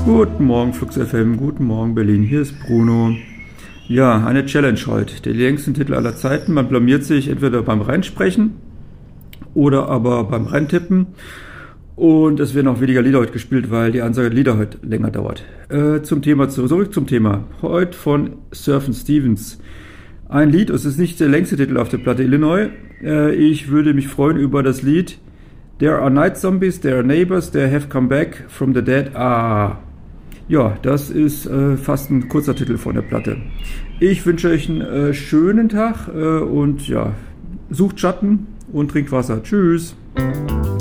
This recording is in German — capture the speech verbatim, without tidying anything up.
Guten Morgen Flux F M, guten Morgen Berlin, hier ist Bruno. Ja, eine Challenge heute, der längsten Titel aller Zeiten. Man blamiert sich entweder beim Reinsprechen oder aber beim Reintippen. Und es werden auch weniger Lieder heute gespielt, weil die Ansage der Lieder heute länger dauert. Äh, zum Thema, zurück zum Thema. Heute von Sufjan Stevens. Ein Lied, es ist nicht der längste Titel auf der Platte Illinois. Äh, ich würde mich freuen über das Lied There are night zombies, there are neighbors, they have come back from the dead. Ah, ja, das ist äh, fast ein kurzer Titel von der Platte. Ich wünsche euch einen äh, schönen Tag äh, und ja, sucht Schatten und trinkt Wasser. Tschüss.